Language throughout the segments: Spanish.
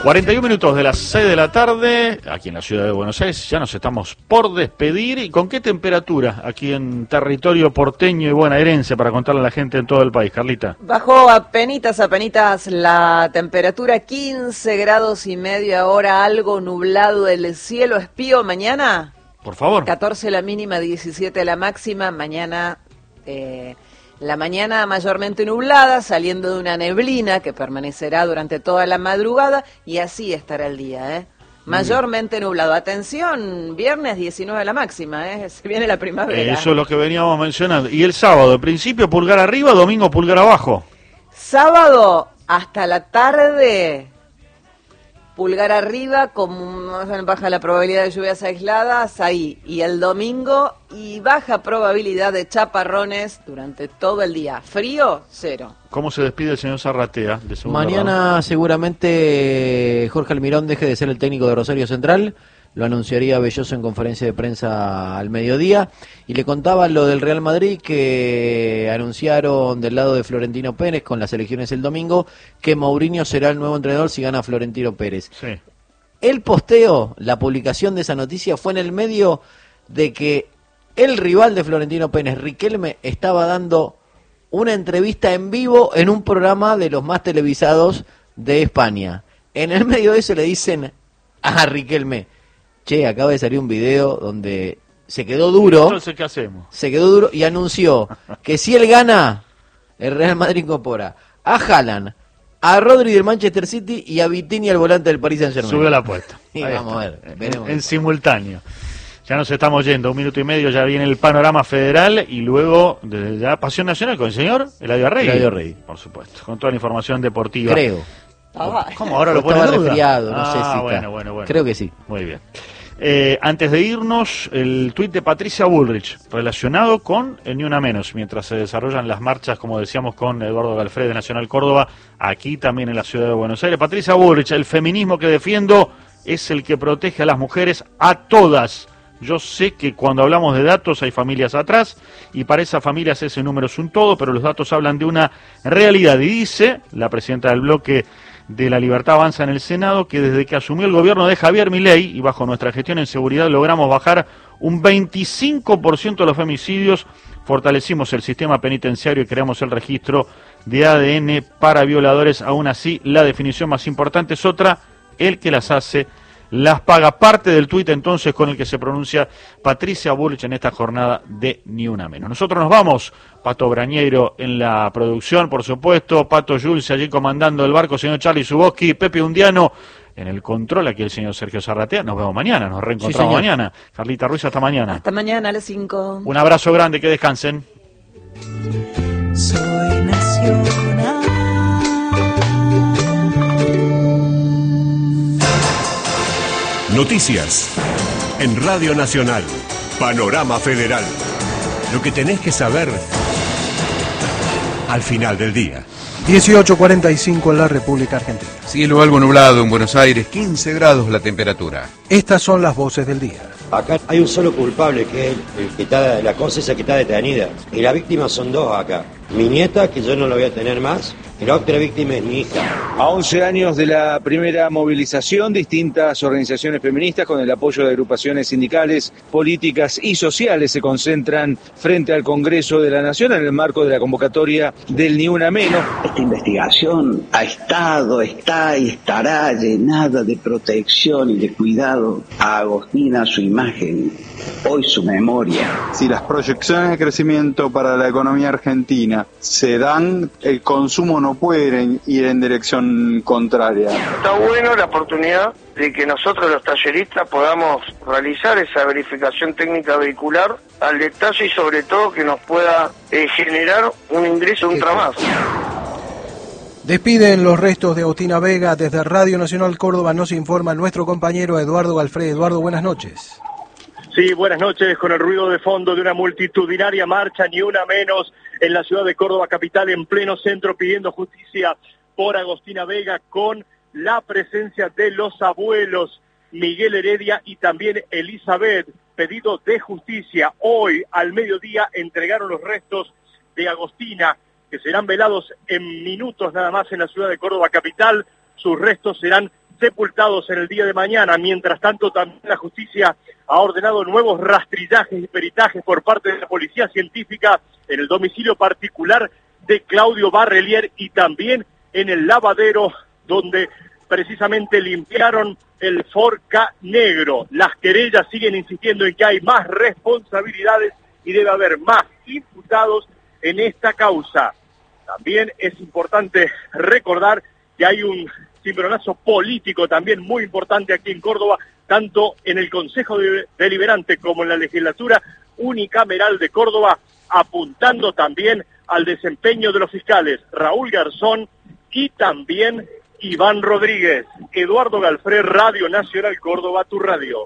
41 minutos de las 6 de la tarde, aquí en la ciudad de Buenos Aires, ya nos estamos por despedir. ¿Y con qué temperatura aquí en territorio porteño y bonaerense para contarle a la gente en todo el país, Carlita? Bajó apenitas la temperatura, 15 grados y medio ahora, algo nublado el cielo. ¿Espío mañana? Por favor. 14 la mínima, 17 la máxima. Mañana... la mañana mayormente nublada, saliendo de una neblina que permanecerá durante toda la madrugada y así estará el día, mayormente nublado. Atención, viernes 19 la máxima, se viene la primavera. Eso es lo que veníamos mencionando. Y el sábado, en principio pulgar arriba, domingo pulgar abajo. Sábado hasta la tarde, pulgar arriba, baja la probabilidad de lluvias aisladas ahí. Y el domingo, y baja probabilidad de chaparrones durante todo el día. Frío, 0. ¿Cómo se despide el señor Zarratea? Mañana seguramente Jorge Almirón deje de ser el técnico de Rosario Central. Lo anunciaría Belloso en conferencia de prensa al mediodía. Y le contaba lo del Real Madrid, que anunciaron del lado de Florentino Pérez con las elecciones el domingo, que Mourinho será el nuevo entrenador si gana Florentino Pérez. Sí. El posteo, la publicación de esa noticia fue en el medio de que el rival de Florentino Pérez, Riquelme, estaba dando una entrevista en vivo en un programa de los más televisados de España. En el medio de eso le dicen a Riquelme: che, acaba de salir un video donde se quedó duro. Entonces, ¿qué hacemos? Se quedó duro y anunció que si él gana, el Real Madrid incorpora a Haaland, a Rodri del Manchester City y a Vitinha, el volante del Paris Saint-Germain. Sube la apuesta. Y vamos a ver, veremos. En simultáneo. Ya nos estamos yendo, 1 minuto y medio, ya viene el panorama federal y luego desde ya Pasión Nacional con el señor Eladio Arregui. Eladio Arregui. Por supuesto, con toda la información deportiva. Creo. ¿Cómo ahora lo pone en Estaba duda? resfriado, no sé si Bueno. Creo que sí. Muy bien. Antes de irnos, el tuit de Patricia Bullrich relacionado con el Ni Una Menos, mientras se desarrollan las marchas, como decíamos, con Eduardo Galfré de Nacional Córdoba, aquí también en la ciudad de Buenos Aires. Patricia Bullrich: el feminismo que defiendo es el que protege a las mujeres, a todas. Yo sé que cuando hablamos de datos hay familias atrás y para esas familias ese número es un todo, pero los datos hablan de una realidad. Y dice la presidenta del bloque de La Libertad Avanza en el Senado que desde que asumió el gobierno de Javier Milei y bajo nuestra gestión en seguridad logramos bajar un 25% de los femicidios, fortalecimos el sistema penitenciario y creamos el registro de ADN para violadores. Aún así, la definición más importante es otra: el que las hace las paga. Parte del tuit entonces con el que se pronuncia Patricia Bullrich en esta jornada de Ni Una Menos. Nosotros nos vamos, Pato Brañeiro en la producción, por supuesto, Pato Jules allí comandando el barco, señor Charlie Zuboski, Pepe Undiano en el control, aquí el señor Sergio Zarratea. Nos vemos mañana, nos reencontramos mañana. Carlita Ruiz, hasta mañana. Hasta mañana a las 5. Un abrazo grande, que descansen. Soy nacional. Noticias en Radio Nacional. Panorama Federal. Lo que tenés que saber al final del día. 18:45 en la República Argentina. Cielo algo nublado en Buenos Aires, 15 grados la temperatura. Estas son las voces del día. Acá hay un solo culpable, que es el que está, la cosa esa que está detenida. Y las víctimas son dos acá. Mi nieta, que yo no la voy a tener más, y la otra víctima es mi hija. A 11 años de la primera movilización, distintas organizaciones feministas con el apoyo de agrupaciones sindicales, políticas y sociales se concentran frente al Congreso de la Nación en el marco de la convocatoria del Ni Una Menos. Esta investigación ha estado, está y estará llenada de protección y de cuidado a Agostina, su imagen, hoy su memoria. Si las proyecciones de crecimiento para la economía argentina se dan, el consumo no puede ir en dirección contraria. Está bueno la oportunidad de que nosotros los talleristas podamos realizar esa verificación técnica vehicular al detalle y sobre todo que nos pueda generar un ingreso, un trabajo. Despiden los restos de Agostina Vega. Desde Radio Nacional Córdoba nos informa nuestro compañero Eduardo Galfré. Eduardo, buenas noches. Sí, buenas noches. Con el ruido de fondo de una multitudinaria marcha, Ni Una Menos, en la ciudad de Córdoba capital, en pleno centro, pidiendo justicia por Agostina Vega, con la presencia de los abuelos Miguel Heredia y también Elizabeth. Pedido de justicia. Hoy, al mediodía, entregaron los restos de Agostina, que serán velados en minutos nada más en la ciudad de Córdoba capital. Sus restos serán sepultados en el día de mañana. Mientras tanto, también la justicia ha ordenado nuevos rastrillajes y peritajes por parte de la policía científica en el domicilio particular de Claudio Barrelier y también en el lavadero donde precisamente limpiaron el Ford Ka negro. Las querellas siguen insistiendo en que hay más responsabilidades y debe haber más imputados en esta causa. También es importante recordar que hay un cimbronazo político también muy importante aquí en Córdoba, tanto en el Consejo Deliberante como en la legislatura unicameral de Córdoba, apuntando también al desempeño de los fiscales Raúl Garzón y también Iván Rodríguez. Eduardo Galfré, Radio Nacional Córdoba, tu radio.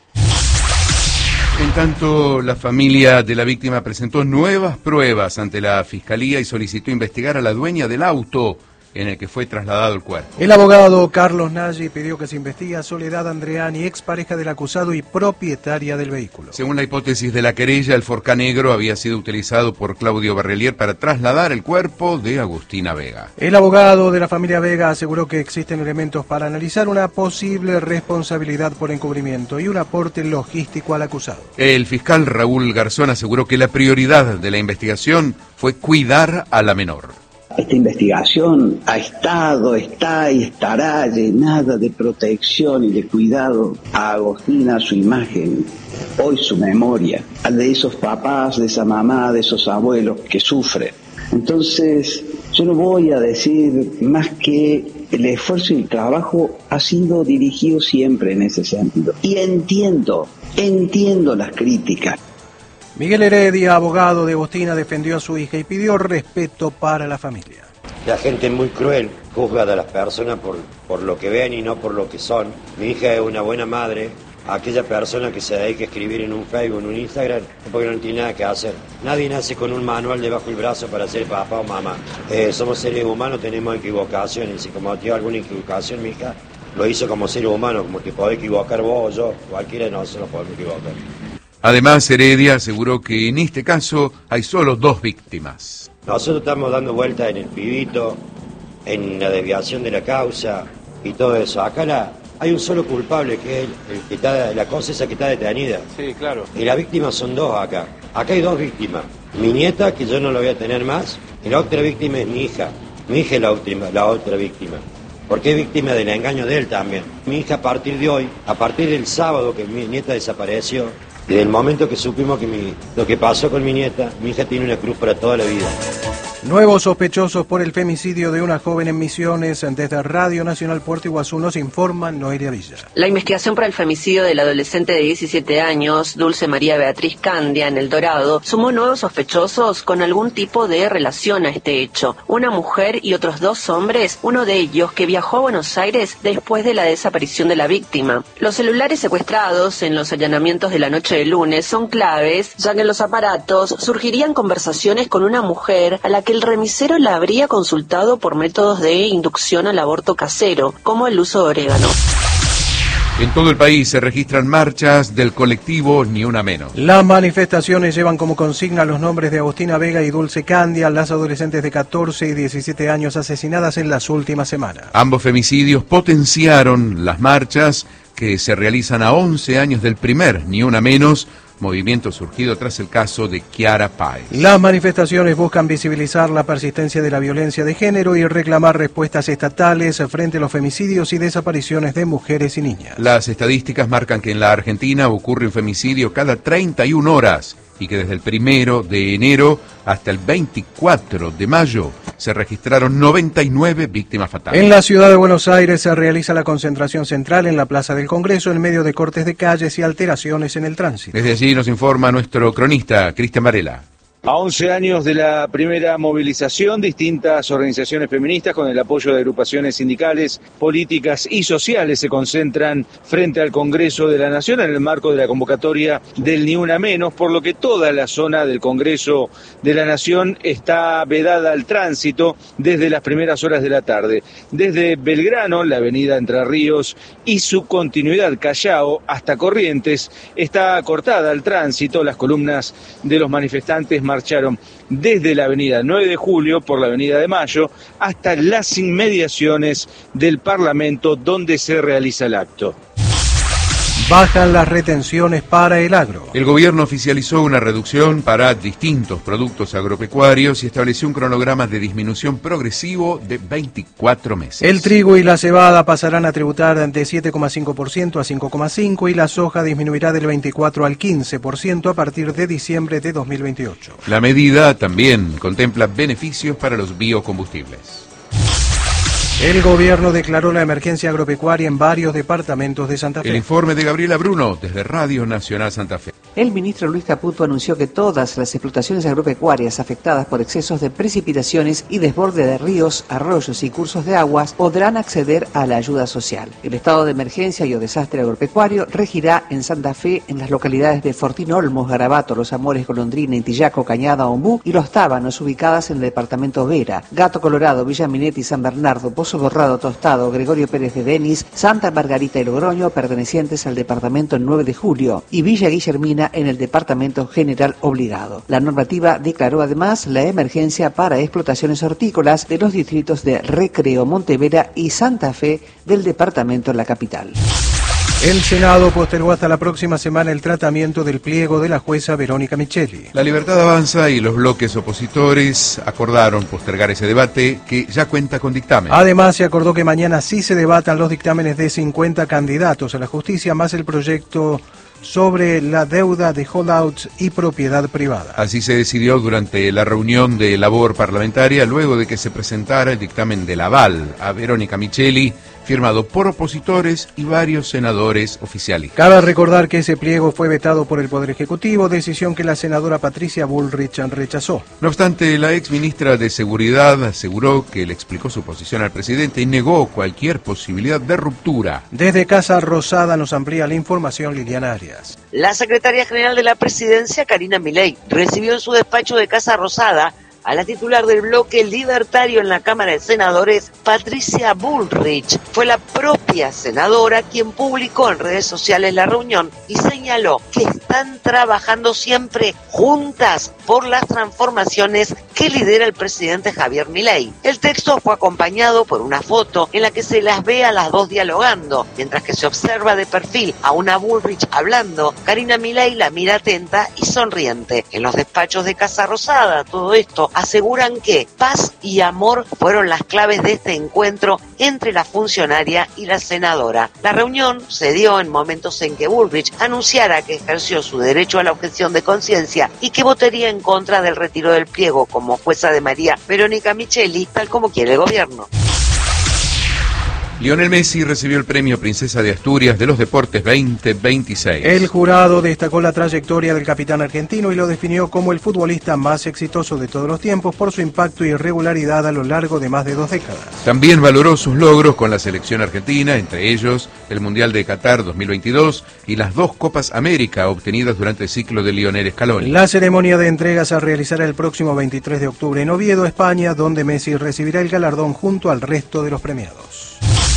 En tanto, la familia de la víctima presentó nuevas pruebas ante la Fiscalía y solicitó investigar a la dueña del auto en el que fue trasladado el cuerpo. El abogado Carlos Nagy pidió que se investigue a Soledad Andreani, expareja del acusado y propietaria del vehículo. Según la hipótesis de la querella, el Ford Ka negro había sido utilizado por Claudio Barrelier para trasladar el cuerpo de Agustina Vega. El abogado de la familia Vega aseguró que existen elementos para analizar una posible responsabilidad por encubrimiento y un aporte logístico al acusado. El fiscal Raúl Garzón aseguró que la prioridad de la investigación fue cuidar a la menor. Esta investigación ha estado, está y estará llenada de protección y de cuidado a Agostina, su imagen, hoy su memoria, al de esos papás, de esa mamá, de esos abuelos que sufren. Entonces, yo no voy a decir más que el esfuerzo y el trabajo ha sido dirigido siempre en ese sentido. Y entiendo las críticas. Miguel Heredia, abogado de Agostina, defendió a su hija y pidió respeto para la familia. La gente es muy cruel, juzga a las personas por lo que ven y no por lo que son. Mi hija es una buena madre. Aquella persona que se dedica a escribir en un Facebook, en un Instagram, es porque no tiene nada que hacer. Nadie nace con un manual debajo del brazo para ser papá o mamá. Somos seres humanos, tenemos equivocaciones. Si cometió alguna equivocación, mi hija lo hizo como ser humano, como te podés equivocar vos o yo. Cualquiera de nosotros podemos equivocar. Además, Heredia aseguró que en este caso hay solo 2 víctimas. Nosotros estamos dando vueltas en el pibito, en la desviación de la causa y todo eso. Acá hay un solo culpable, que es el que está, la cosa esa que está detenida. Sí, claro. Y las víctimas son 2 acá. Acá hay 2 víctimas. Mi nieta, que yo no la voy a tener más, y la otra víctima es mi hija. Mi hija es la otra víctima. Porque es víctima del engaño de él también. Mi hija a partir de hoy, a partir del sábado que mi nieta desapareció, desde el momento que supimos que lo que pasó con mi nieta, mi hija tiene una cruz para toda la vida. Nuevos sospechosos por el femicidio de una joven en Misiones. Desde Radio Nacional Puerto Iguazú nos informa Noelia Villa. La investigación por el femicidio del adolescente de 17 años, Dulce María Beatriz Candia, en El Dorado, sumó nuevos sospechosos con algún tipo de relación a este hecho. Una mujer y otros 2 hombres, uno de ellos que viajó a Buenos Aires después de la desaparición de la víctima. Los celulares secuestrados en los allanamientos de la noche de lunes son claves, ya que en los aparatos surgirían conversaciones con una mujer a la que el remisero la habría consultado por métodos de inducción al aborto casero, como el uso de orégano. En todo el país se registran marchas del colectivo Ni Una Menos. Las manifestaciones llevan como consigna los nombres de Agostina Vega y Dulce Candia, las adolescentes de 14 y 17 años asesinadas en las últimas semanas. Ambos femicidios potenciaron las marchas que se realizan a 11 años del primer Ni Una Menos, movimiento surgido tras el caso de Chiara Páez. Las manifestaciones buscan visibilizar la persistencia de la violencia de género y reclamar respuestas estatales frente a los femicidios y desapariciones de mujeres y niñas. Las estadísticas marcan que en la Argentina ocurre un femicidio cada 31 horas y que desde el 1 de enero hasta el 24 de mayo se registraron 99 víctimas fatales. En la ciudad de Buenos Aires se realiza la concentración central en la Plaza del Congreso en medio de cortes de calles y alteraciones en el tránsito. Desde allí nos informa nuestro cronista, Cristian Varela. A 11 años de la primera movilización, distintas organizaciones feministas con el apoyo de agrupaciones sindicales, políticas y sociales se concentran frente al Congreso de la Nación en el marco de la convocatoria del Ni Una Menos, por lo que toda la zona del Congreso de la Nación está vedada al tránsito desde las primeras horas de la tarde. Desde Belgrano, la avenida Entre Ríos y su continuidad Callao hasta Corrientes está cortada al tránsito. Las columnas de los manifestantes marcharon desde la avenida 9 de Julio por la avenida de Mayo hasta las inmediaciones del Parlamento donde se realiza el acto. Bajan las retenciones para el agro. El gobierno oficializó una reducción para distintos productos agropecuarios y estableció un cronograma de disminución progresivo de 24 meses. El trigo y la cebada pasarán a tributar de 7,5% a 5,5% y la soja disminuirá del 24 al 15% a partir de diciembre de 2028. La medida también contempla beneficios para los biocombustibles. El gobierno declaró la emergencia agropecuaria en varios departamentos de Santa Fe. El informe de Gabriela Bruno desde Radio Nacional Santa Fe. El ministro Luis Caputo anunció que todas las explotaciones agropecuarias afectadas por excesos de precipitaciones y desborde de ríos, arroyos y cursos de aguas podrán acceder a la ayuda social. El estado de emergencia y o desastre agropecuario regirá en Santa Fe en las localidades de Fortín Olmos, Garabato, Los Amores, Golondrina, Intillaco, Cañada, Ombú y Los Tábanos, ubicadas en el departamento Vera, Gato Colorado, Villa Minetti, San Bernardo, Pozo Borrado, Tostado, Gregorio Pérez de Denis, Santa Margarita y Logroño, pertenecientes al departamento 9 de Julio, y Villa Guillermina en el departamento General Obligado. La normativa declaró además la emergencia para explotaciones hortícolas de los distritos de Recreo, Montevera y Santa Fe del departamento La Capital. El Senado postergó hasta la próxima semana el tratamiento del pliego de la jueza Verónica Micheli. La Libertad Avanza y los bloques opositores acordaron postergar ese debate que ya cuenta con dictamen. Además, se acordó que mañana sí se debatan los dictámenes de 50 candidatos a la justicia, más el proyecto sobre la deuda de holdouts y propiedad privada. Así se decidió durante la reunión de labor parlamentaria, luego de que se presentara el dictamen del aval a Verónica Micheli, firmado por opositores y varios senadores oficialistas. Cabe recordar que ese pliego fue vetado por el Poder Ejecutivo, decisión que la senadora Patricia Bullrich rechazó. No obstante, la ex ministra de Seguridad aseguró que le explicó su posición al presidente y negó cualquier posibilidad de ruptura. Desde Casa Rosada nos amplía la información Liliana Arias. La secretaria general de la presidencia, Karina Milei, recibió en su despacho de Casa Rosada a la titular del bloque libertario en la Cámara de Senadores, Patricia Bullrich. Fue la propia senadora quien publicó en redes sociales la reunión y señaló que están trabajando siempre juntas por las transformaciones que lidera el presidente Javier Milei. El texto fue acompañado por una foto en la que se las ve a las dos dialogando, mientras que se observa de perfil a una Bullrich hablando. Karina Milei la mira atenta y sonriente. En los despachos de Casa Rosada, todo esto aseguran que paz y amor fueron las claves de este encuentro entre la funcionaria y la senadora. La reunión se dio en momentos en que Bullrich anunciara que ejerció su derecho a la objeción de conciencia y que votaría en contra del retiro del pliego como jueza de María Verónica Micheli, tal como quiere el gobierno. Lionel Messi recibió el premio Princesa de Asturias de los Deportes 2026. El jurado destacó la trayectoria del capitán argentino y lo definió como el futbolista más exitoso de todos los tiempos por su impacto y regularidad a lo largo de más de 2 décadas. También valoró sus logros con la selección argentina, entre ellos el Mundial de Qatar 2022 y las 2 Copas América obtenidas durante el ciclo de Lionel Scaloni. La ceremonia de entrega se realizará el próximo 23 de octubre en Oviedo, España, donde Messi recibirá el galardón junto al resto de los premiados.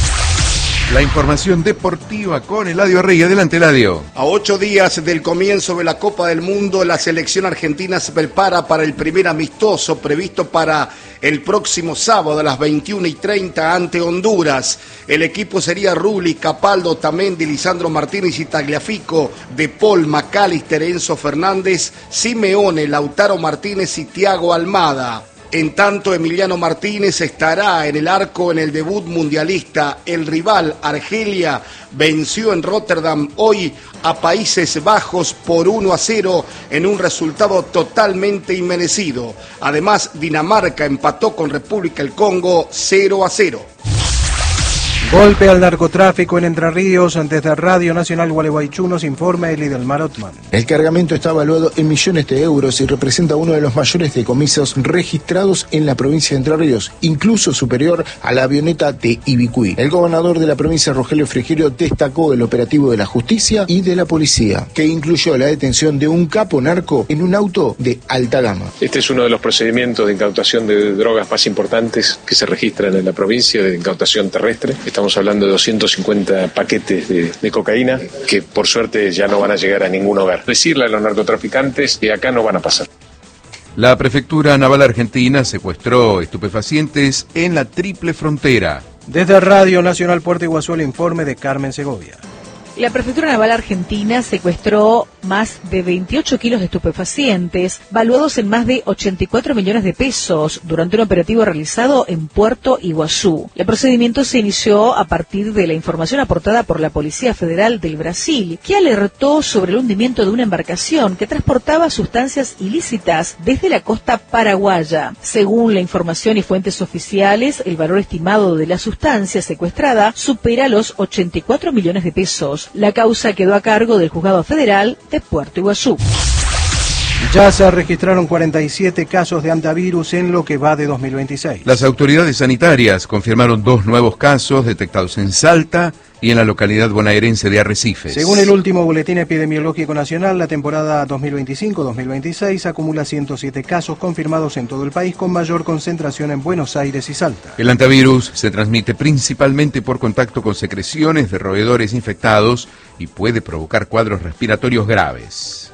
La información deportiva con Eladio Rey. Adelante, Eladio. A 8 días del comienzo de la Copa del Mundo, la selección argentina se prepara para el primer amistoso previsto para el próximo sábado a las 21:30 ante Honduras. El equipo sería Rulli, Capaldo, Otamendi, Lisandro Martínez y Tagliafico, De Paul, McAllister, Enzo Fernández, Simeone, Lautaro Martínez y Thiago Almada. En tanto, Emiliano Martínez estará en el arco en el debut mundialista. El rival, Argelia, venció en Rotterdam hoy a Países Bajos por 1-0 en un resultado totalmente inmerecido. Además, Dinamarca empató con República del Congo 0-0. Golpe al narcotráfico en Entre Ríos. Desde Radio Nacional Gualeguaychú nos informa Elidelmar Otman. El cargamento está evaluado en millones de euros y representa uno de los mayores decomisos registrados en la provincia de Entre Ríos, incluso superior a la avioneta de Ibicuí. El gobernador de la provincia, Rogelio Frigerio, destacó el operativo de la justicia y de la policía, que incluyó la detención de un capo narco en un auto de alta gama. Este es uno de los procedimientos de incautación de drogas más importantes que se registran en la provincia, de incautación terrestre. Estamos hablando de 250 paquetes de cocaína que por suerte ya no van a llegar a ningún hogar. Decirle a los narcotraficantes que acá no van a pasar. La Prefectura Naval Argentina secuestró estupefacientes en la triple frontera. Desde Radio Nacional Puerto Iguazú, el informe de Carmen Segovia. La Prefectura Naval Argentina secuestró más de 28 kilos de estupefacientes, valuados en más de 84 millones de pesos, durante un operativo realizado en Puerto Iguazú. El procedimiento se inició a partir de la información aportada por la Policía Federal del Brasil, que alertó sobre el hundimiento de una embarcación que transportaba sustancias ilícitas desde la costa paraguaya. Según la información y fuentes oficiales, el valor estimado de la sustancia secuestrada supera los 84 millones de pesos. La causa quedó a cargo del Juzgado Federal de Puerto Iguazú. Ya se registraron 47 casos de hantavirus en lo que va de 2026. Las autoridades sanitarias confirmaron 2 nuevos casos detectados en Salta y en la localidad bonaerense de Arrecifes. Según el último Boletín Epidemiológico Nacional, la temporada 2025-2026 acumula 107 casos confirmados en todo el país, con mayor concentración en Buenos Aires y Salta. El hantavirus se transmite principalmente por contacto con secreciones de roedores infectados y puede provocar cuadros respiratorios graves.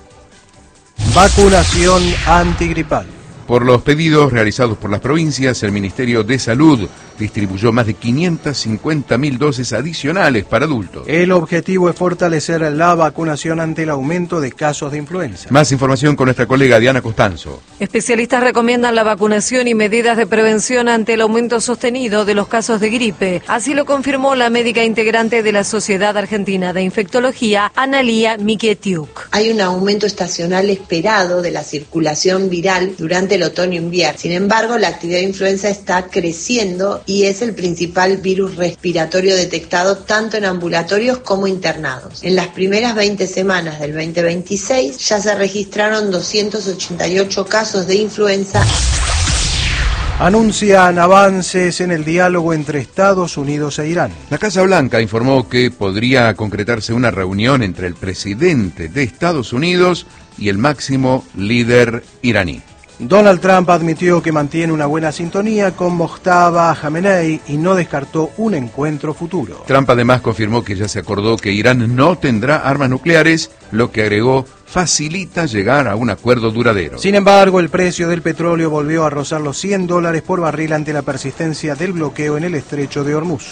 Vacunación antigripal. Por los pedidos realizados por las provincias, el Ministerio de Salud distribuyó más de 550.000 dosis adicionales para adultos. El objetivo es fortalecer la vacunación ante el aumento de casos de influenza. Más información con nuestra colega Diana Costanzo. Especialistas recomiendan la vacunación y medidas de prevención ante el aumento sostenido de los casos de gripe. Así lo confirmó la médica integrante de la Sociedad Argentina de Infectología, Analía Miquetiuk. Hay un aumento estacional esperado de la circulación viral durante el otoño-invierno. Sin embargo, la actividad de influenza está creciendo y es el principal virus respiratorio detectado tanto en ambulatorios como internados. En las primeras 20 semanas del 2026 ya se registraron 288 casos de influenza. Anuncian avances en el diálogo entre Estados Unidos e Irán. La Casa Blanca informó que podría concretarse una reunión entre el presidente de Estados Unidos y el máximo líder iraní. Donald Trump admitió que mantiene una buena sintonía con Mojtaba Khamenei y no descartó un encuentro futuro. Trump además confirmó que ya se acordó que Irán no tendrá armas nucleares, lo que agregó facilita llegar a un acuerdo duradero. Sin embargo, el precio del petróleo volvió a rozar los $100 por barril ante la persistencia del bloqueo en el estrecho de Hormuz.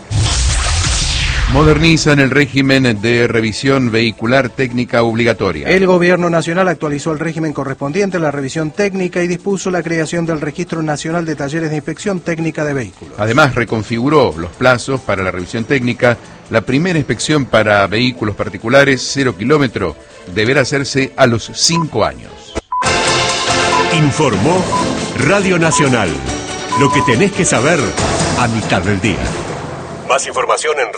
Modernizan el régimen de revisión vehicular técnica obligatoria. El Gobierno Nacional actualizó el régimen correspondiente a la revisión técnica y dispuso la creación del Registro Nacional de Talleres de Inspección Técnica de Vehículos. Además, reconfiguró los plazos para la revisión técnica. La primera inspección para vehículos particulares 0 kilómetro deberá hacerse a los 5 años. Informó Radio Nacional. Lo que tenés que saber a mitad del día. Más información en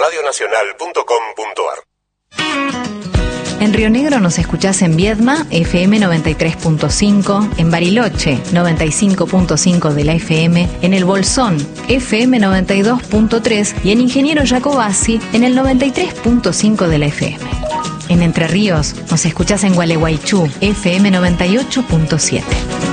radionacional.com.ar. En Río Negro nos escuchás en Viedma, FM 93.5, en Bariloche, 95.5 de la FM, en El Bolsón, FM 92.3 y en Ingeniero Jacobasi, en el 93.5 de la FM. En Entre Ríos nos escuchás en Gualeguaychú, FM 98.7.